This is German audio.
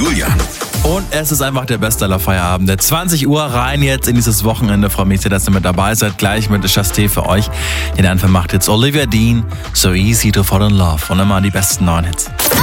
Julian. Und es ist einfach der beste aller Feierabend. Der 20 Uhr rein jetzt in dieses Wochenende. Freue mich sehr, dass ihr mit dabei seid. Gleich mit Chasté für euch. Den Anfang macht jetzt Olivia Dean. So easy to fall in love. Und immer die besten neuen Hits.